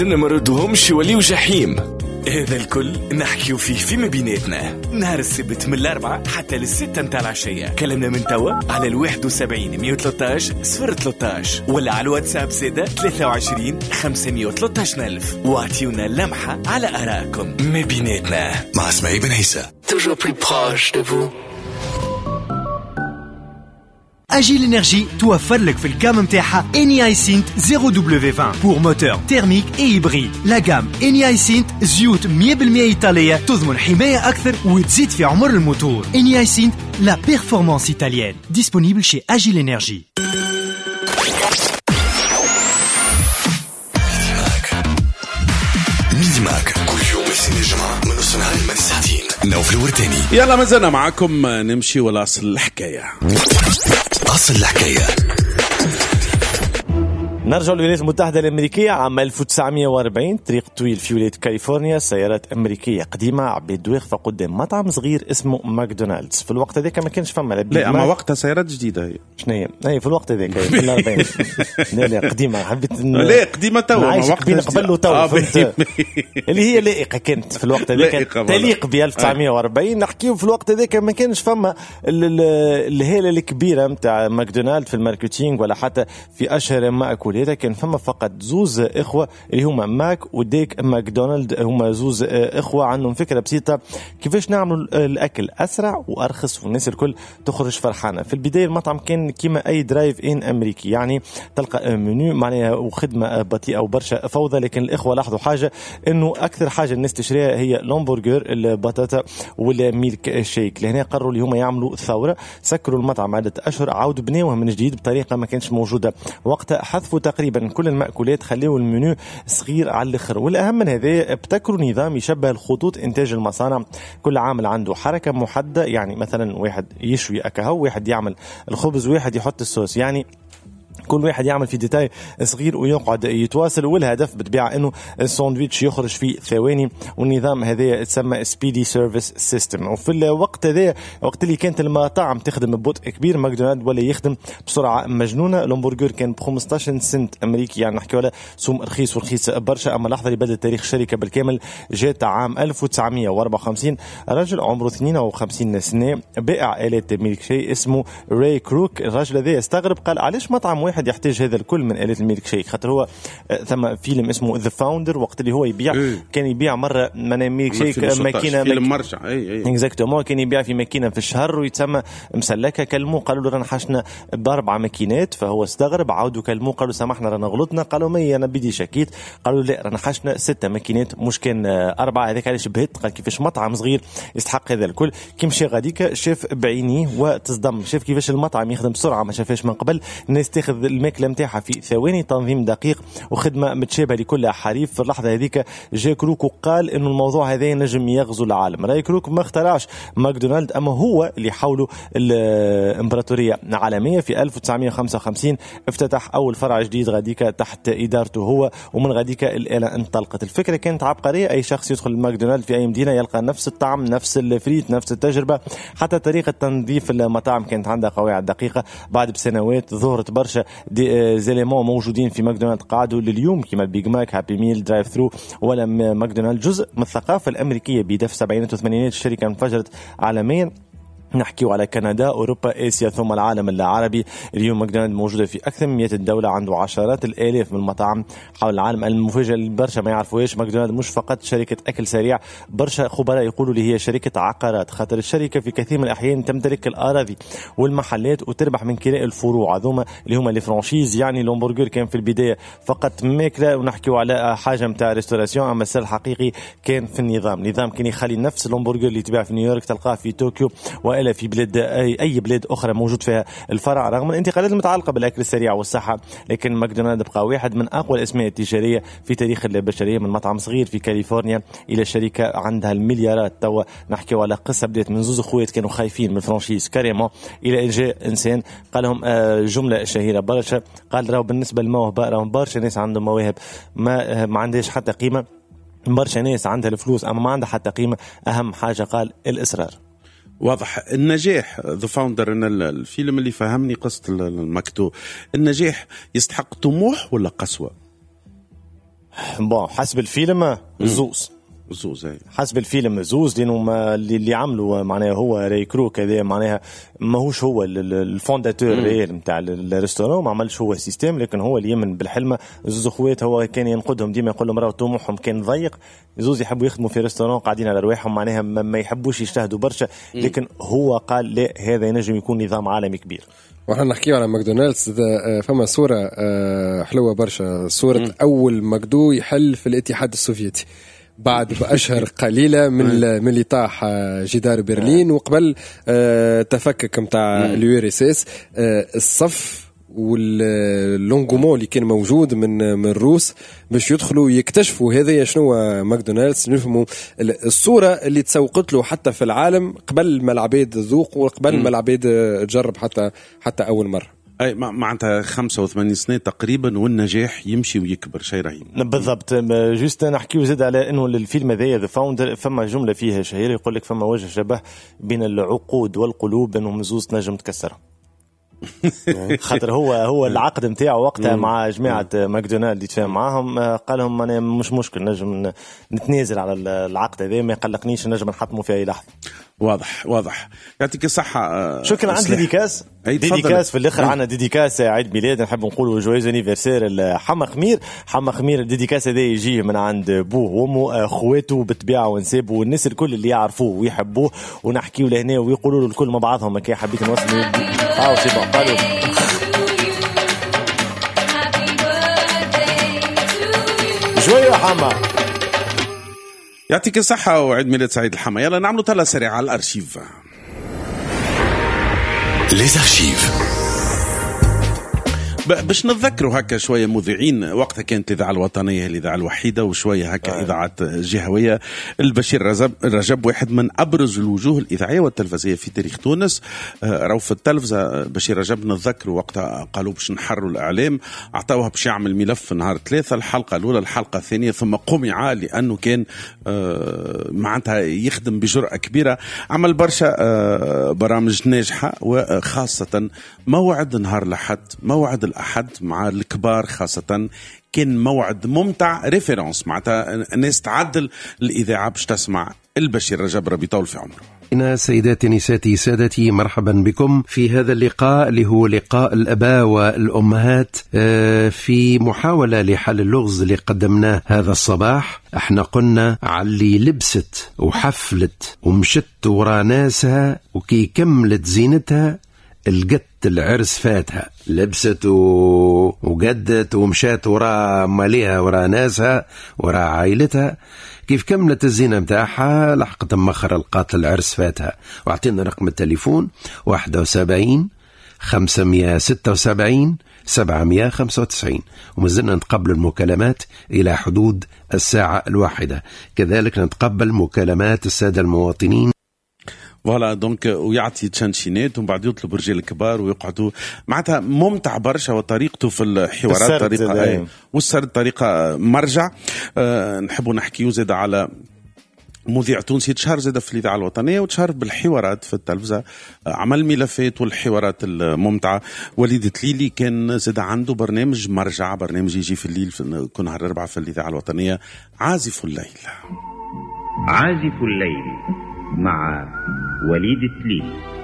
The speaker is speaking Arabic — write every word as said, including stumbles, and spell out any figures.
إن مردهمش يوليو جحيم. هذا الكل نحكيو فيه فيما بيناتنا نهار السبت من الأربعة حتى للستة متاع العشية. كلامنا من توا على الواحد وسبعين مية وثلاثة عشر صفر ثلاثة عشر ولا على الواتساب زادة ثلاثة وعشرين خمسمية وثلاثة عشر ألف. واعطيونا لمحة على آرائكم ما بيناتنا مع اسماعيل بن عيسى. Toujours plus proche de vous. Agile Energy توفر لك في الجام متاعها إني آي سينت زيرو دبليو عشرين pour moteur thermique et hybride. لا جام إني آي سينت زيوت مية بالمية إيطالية تضمن حماية أكثر وتزيد في عمر الموتور. إني آي سينت la performance italienne. Disponible chez Agile Energy. ميدي ماك كل يوم الاثنين الجمعة من نص النهار لما الساعتين. نوف الورتاني. يلا ما زلنا معكم نمشي ولا أصل الحكاية. أصل الحكاية. نرجع للولايات المتحدة الأمريكية. عام ألف وتسعمية وأربعين طريق طويل في ولاية كاليفورنيا سيارات أمريكية قديمة عبيد واقفة قدام مطعم صغير اسمه ماكدونالدز. في الوقت هذاك ما كانش فما لا لا أما وقتها سيارات جديدة هي شنو هي؟ هي في الوقت هذاك في الأربعين. لا لا قديمة حبيت ن... لا قديمة توا ما وقتها قبل وتوا اللي هي لائقة كانت في الوقت هذاك تليق ب ألف وتسعمية وأربعين. نحكيو في الوقت هذاك ما كانش فما الهالة الكبيرة متاع ماكدونالدز في الماركتينغ ولا حتى في أشهر مأكولات. كان فما فقط زوز إخوة اللي هما ماك وديك ماكدونالد. هما زوز إخوة عندهم فكرة بسيطة كيفاش نعملوا الأكل أسرع وأرخص والناس الكل تخرج فرحانة. في البداية المطعم كان كيما أي درايف إن أمريكي يعني تلقى منيو معناها وخدمة بطيئة وبرشا فوضى. لكن الإخوة لاحظوا حاجة إنه أكثر حاجة الناس تشتريها هي الهمبرجر البطاطا والميلك شيك. لهنا قرروا اللي هما يعملوا ثورة. سكروا المطعم عدة أشهر عاودوا بنيوها من جديد بطريقة ما كانش موجودة وقتها. حذفوا تقريبا كل المأكولات خليوا المنيو صغير على الآخر. والأهم من هذا ابتكروا نظام يشبه الخطوط إنتاج المصانع. كل عامل عنده حركة محددة يعني مثلا واحد يشوي أكاهو واحد يعمل الخبز واحد يحط الصوص يعني كل واحد يعمل في ديتاي صغير ويقعد يتواصل. والهدف بالطبيعة انه الساندويتش يخرج في ثواني. والنظام هذا يتسمى سبيدي سيرفيس سيستم. وفي الوقت هذا وقت اللي كانت المطاعم تخدم ببطء كبير ماكدونالد ولا يخدم بسرعة مجنونة. الهمبرجر كان ب خمسطاش سنت امريكي يعني نحكي ولا سوم رخيص ورخيص برشا. اما اللحظة اللي بدأ تاريخ الشركة بالكامل جاءت عام ألف وتسعمية وأربعة وخمسين. رجل عمره اثنين وخمسين سنة بائع آلات ميلك شيك اسمه راي كروك. الرجل هذا استغرب قال علاش مطعم واحد يحتاج هذا الكل من آلات الميلك شيك. خاطر هو ثم فيلم اسمه ذا فاوندر وقت اللي هو يبيع إيه. كان يبيع مرة من ميلك شيك ماكينة فيلم مرجع اي اي اكزاكتومون كان يبيع في ماكينة في الشهر ويتسمى مسلكة. كلموه قالوا له رانا حشنا بأربع ماكينات. فهو استغرب عاودوا كلموه قالوا سامحنا رانا غلطنا. قالوا مي انا بدي شكيت. قالوا لا رانا حشنا ستة ماكينات مش كان أربعة. هذاك علاش بهت قال كيفاش مطعم صغير يستحق هذا الكل. كي مشى غاديك شاف بعينيه وتصدم. شاف كيفاش المطعم يخدم بسرعة ما شافاش من قبل. الناس تاخذ الماكلة متاعها في ثواني تنظيم دقيق وخدمة متشابهة لكل حريف. في اللحظة هذيك جاء كروك وقال إنه الموضوع هذا نجم يغزو العالم. راي كروك ما اخترعش ماكدونالد أما هو اللي حوله الإمبراطورية العالمية. في ألف وتسعمية وخمسة وخمسين افتتح أول فرع جديد غاديك تحت إدارته هو. ومن غاديك الآلة انطلقت. الفكرة كانت عبقرية. أي شخص يدخل ماكدونالد في أي مدينة يلقى نفس الطعم نفس الفريت نفس التجربة. حتى طريقة تنظيف المطاعم كانت عندها قواعد دقيقة. بعد بسنوات ظهرت برشا زيليمون موجودين في ماكدونالد قاعدوا لليوم كما البيج ماك هابي ميل درايف ثرو ولا ماكدونالد جزء من الثقافة الأمريكية. بداية في السبعينات والثمانينات الشركة انفجرت عالميا. نحكيو على كندا أوروبا آسيا ثم العالم العربي. اليوم ماكدونالد موجودة في أكثر من مئة دولة. عنده عشرات الآلاف من المطاعم حول العالم. المفاجأة اللي برشا ما يعرفوهاش ماكدونالد مش فقط شركة أكل سريع. برشا خبراء يقولوا لي هي شركة عقارات. خاطر الشركة في كثير من الأحيان تمتلك الأراضي والمحلات وتربح من كراء الفروع هذوما اللي هما لي فرانشيز. يعني الهمبرجر كان في البداية فقط ماكلة ونحكيو على حاجة متاع ريستوراسيون. أما السر الحقيقي كان في النظام. نظام كان يخلي نفس الهمبرجر اللي تباع في نيويورك تلقاه في طوكيو وإلا في بلاد أي, أي بلاد أخرى موجود فيها الفرع. رغم الانتقالات المتعلقة بالأكل السريع والصحة لكن ماكدونالد بقى واحد من أقوى الأسماء التجارية في تاريخ البشرية. من مطعم صغير في كاليفورنيا إلى شركة عندها المليارات. توا نحكي على قصة بدأت من زوز أخوات كانوا خايفين من فرانشيز كاريمون إلى جاء إنسان قال لهم جملة شهيرة برشا. قال راهو بالنسبة للموهبة راهو برشا ناس عندهم مواهب ما ما عندهاش حتى قيمة. برشا ناس عندها الفلوس أما ما عندها حتى قيمة. أهم حاجة قال الإصرار. واضح النجاح ذا فاوندر ان الفيلم اللي فهمني قصة المكتوب. النجاح يستحق طموح ولا قسوة؟ بون حسب الفيلم زوز زوز حسب الفيلم زوز لانه ما اللي عملوا معناها هو راي كروك هذا معناها ماهوش هو الفونداتور ريال نتاع الريستورون، ما عملش هو السيستم، لكن هو اللي يمن بالحلمه. زوز اخوات هو كان ينقدهم ديما يقول لهم راهو طموحهم كان ضيق، زوز يحبوا يخدموا في ريستورون قاعدين على رواحهم معناها ما يحبوش يجتهدوا برشا، لكن هو قال لا هذا ينجم يكون نظام عالمي كبير. وحنا نحكيو على ماكدونالدز فما صورة حلوة برشا، صورة م. أول ماكدو يحل في الاتحاد السوفيتي بعد بأشهر قليلة من من اللي طاح جدار برلين وقبل تفكك متاع اليو ار اس اس. الصف واللونغومون اللي كان موجود من من الروس باش يدخلوا يكتشفوا هذا شنو ماكدونالدز، نفهموا الصورة اللي تسوقت له حتى في العالم قبل ما العبيد ذوقوا وقبل ما العبيد تجرب حتى حتى أول مرة. اي معناتها خمسة وثمانين سنة تقريبا والنجاح يمشي ويكبر شيء رهيب. بالضبط. جوست نحكيو زاد على انه الفيلم هذا ذا فاوندر فما جملة فيها شهيرة يقول لك فما وجه شبه بين العقود والقلوب انهم زوز نجم تكسرها. خاطر هو هو العقد نتاعو وقتها مع جماعة ماكدونالد يتفاهم معاهم، قال لهم انا مش مشكل نجم نتنازل على العقد هذا ما يقلقنيش نجم نحطمه في اي لحظة. واضح واضح يعطيك الصحة. شكرا. عندي ديديكاس ديديكاس في الاخر عنا ديديكاس عيد ميلاد نحب نقولوا جويز انيفرسير حما خمير. حما خمير الديديكاس هذا يجي من عند بوه وامه اخواته بالطبيعه ونسابه والناس الكل اللي يعرفوه ويحبوه ونحكيوا لهنا ويقولوا له الكل مع بعضهم كي حبيت نوصل اه سي بون قالوا جويه حما. يعطيك الصحة وعيد ميلاد سعيد الحما. يلا نعملوا طلة سريعة على الأرشيف. Les archives. باش نتذكروا هكا شوية مذيعين وقتها كانت الإذاعة الوطنية الإذاعة الوحيدة وشوية هكا آه. إذاعات جهوية. البشير رجب, رجب واحد من أبرز الوجوه الإذاعية والتلفزية في تاريخ تونس. آه راهو في التلفزة بشير رجب نتذكروا وقتها قالوا باش نحروا الإعلام، أعطوها باش يعمل ملف في نهار ثلاثة، الحلقة الأولى الحلقة الثانية، ثم قمع لأنه كان آه معناتها يخدم بجرأة كبيرة. عمل برشا آه برامج ناجحة وخاصة موعد نهار الأحد، موعد الأحد مع الكبار خاصة كان موعد ممتع ريفيرونس معناتها الناس تعدل الإذاعة باش تسمع البشير رجب ربي يطول في عمره. سيداتي نساتي سادتي مرحبا بكم في هذا اللقاء اللي هو لقاء الآباء والأمهات في محاولة لحل اللغز اللي قدمناه هذا الصباح. احنا قلنا علي لبست وحفلت ومشت ورا ناسها وكي كملت زينتها القت العرس فاتها، لبست وقدت ومشات ورا ماليها ورا ناسها ورا عائلتها، كيف كملت الزينة متاعها لحقت مخر القات العرس فاتها. واعطينا رقم التليفون واحد وسبعين خمسمائة وستة وسبعين سبعمائة وخمسة وتسعين، ومازلنا نتقبل المكالمات إلى حدود الساعة الواحدة. كذلك نتقبل مكالمات السادة المواطنين. فوالا دونك ويعطي تشانشينات ومن بعد يطلب رجال الكبار ويقعدوا معناتها ممتع برشا، وطريقته في الحوارات طريقة اي والسرد طريقة مرجع. أه نحبوا نحكيو زاد على مذيع تونسي تشهر زاد في الإذاعة الوطنية وتشهر بالحوارات في التلفزة، عمل ملفات والحوارات الممتعة. وليد تليلي كان زاد عنده برنامج مرجع، برنامج يجي في الليل في كل نهار الأربعاء في الإذاعة الوطنية، عازف الليل. عازف الليل مع وليد تليلي.